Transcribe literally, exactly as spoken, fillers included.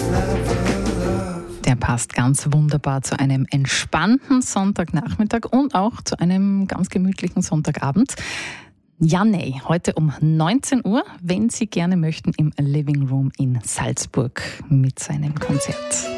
Der passt ganz wunderbar zu einem entspannten Sonntagnachmittag und auch zu einem ganz gemütlichen Sonntagabend. Janne, heute um neunzehn Uhr, wenn Sie gerne möchten, im Living Room in Salzburg mit seinem Konzert.